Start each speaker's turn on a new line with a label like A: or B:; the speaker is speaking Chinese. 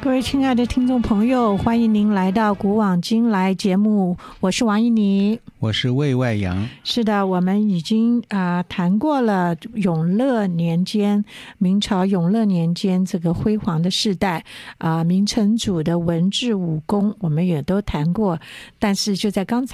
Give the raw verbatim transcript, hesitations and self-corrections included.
A: 各位亲爱的听众朋友，欢迎您来到古往今来节目，我是王怡妮，
B: 我是魏外阳。
A: 是的，我们已经啊、呃、谈过了永乐年间，明朝永乐年间这个辉煌的世代啊、呃，明成祖的文治武功我们也都谈过，但是就在刚才